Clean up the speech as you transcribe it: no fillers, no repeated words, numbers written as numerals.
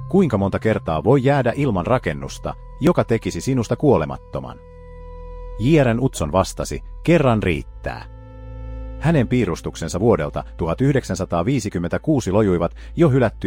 Kuinka monta kertaa voi jäädä ilman rakennusta, joka tekisi sinusta kuolemattoman? J.R. Utzon vastasi, kerran riittää. Hänen piirustuksensa vuodelta 1956 lojuivat jo hylättyjen